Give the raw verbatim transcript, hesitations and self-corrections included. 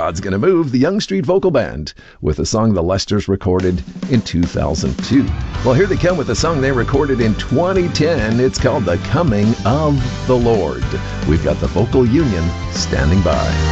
God's Gonna Move, the Young Street Vocal Band, with a song the Lesters recorded in two thousand two. Well, here they come with a song they recorded in twenty ten. It's called The Coming of the Lord. We've got the Vocal Union standing by.